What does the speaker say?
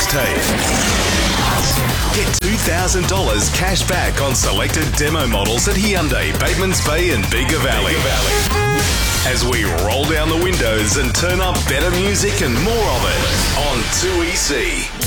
tape. Get $2,000 cash back on selected demo models at Hyundai, Batemans Bay and Bega Valley. As we roll down the windows and turn up better music and more of it on 2EC.